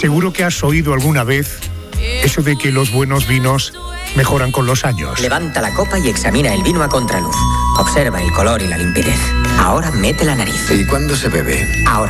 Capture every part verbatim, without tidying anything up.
Seguro que has oído alguna vez eso de que los buenos vinos mejoran con los años. Levanta la copa y examina el vino a contraluz. Observa el color y la limpidez. Ahora mete la nariz. ¿Y cuándo se bebe? Ahora.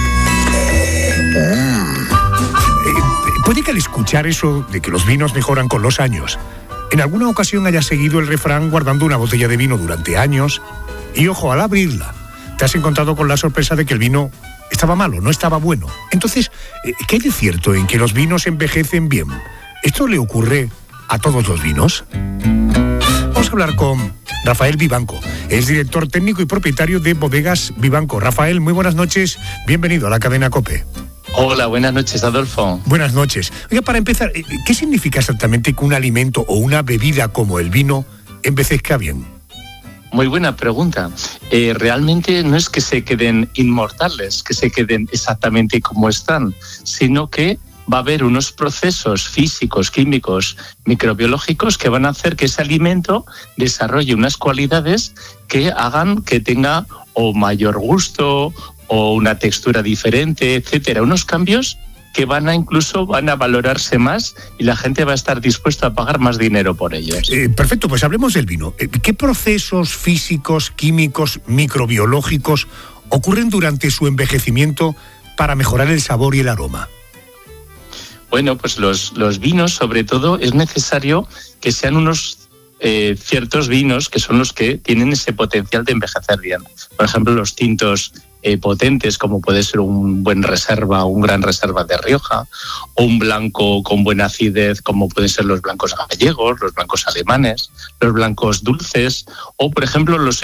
Mm. Eh, puede que al escuchar eso de que los vinos mejoran con los años, en alguna ocasión hayas seguido el refrán guardando una botella de vino durante años y, ojo, al abrirla, te has encontrado con la sorpresa de que el vino estaba malo, no estaba bueno. Entonces, ¿qué hay de cierto en que los vinos envejecen bien? ¿Esto le ocurre a todos los vinos? Vamos a hablar con Rafael Vivanco. Es director técnico y propietario de Bodegas Vivanco. Rafael, muy buenas noches. Bienvenido a la cadena COPE. Hola, buenas noches, Adolfo. Buenas noches. Oiga, para empezar, ¿qué significa exactamente que un alimento o una bebida como el vino envejezca bien? Muy buena pregunta. Eh, realmente no es que se queden inmortales, que se queden exactamente como están, sino que va a haber unos procesos físicos, químicos, microbiológicos que van a hacer que ese alimento desarrolle unas cualidades que hagan que tenga o mayor gusto o una textura diferente, etcétera. Unos cambios que van a incluso van a valorarse más y la gente va a estar dispuesta a pagar más dinero por ellos. Eh, perfecto, pues hablemos del vino. ¿Qué procesos físicos, químicos, microbiológicos ocurren durante su envejecimiento para mejorar el sabor y el aroma? Bueno, pues los, los vinos, sobre todo, es necesario que sean unos eh, ciertos vinos que son los que tienen ese potencial de envejecer bien. Por ejemplo, los tintos Eh, potentes, como puede ser un buen reserva, un gran reserva de Rioja, o un blanco con buena acidez, como pueden ser los blancos gallegos, los blancos alemanes, los blancos dulces, o por ejemplo los